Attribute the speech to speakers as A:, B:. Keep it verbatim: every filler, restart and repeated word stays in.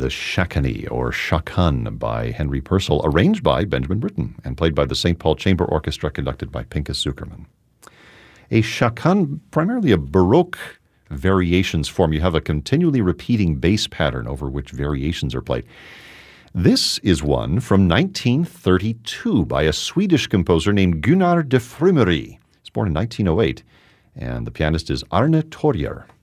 A: the Shakani or Shakan by Henry Purcell, arranged by Benjamin Britten and played by the Saint Paul Chamber Orchestra conducted by Pinchas Zukerman. A Shakan, primarily a Baroque variations form. You have a continually repeating bass pattern over which variations are played. This is one from nineteen thirty-two by a Swedish composer named Gunnar de Frumery. He was born in nineteen oh eight, and the pianist is Arne Torjer.